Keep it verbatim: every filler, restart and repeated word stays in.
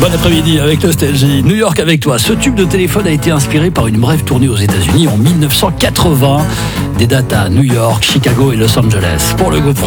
Bon après-midi avec Nostalgie. New York avec toi. Ce tube de téléphone a été inspiré par une brève tournée aux États-Unis en mille neuf cent quatre-vingts. Des dates à New York, Chicago et Los Angeles. Pour le groupe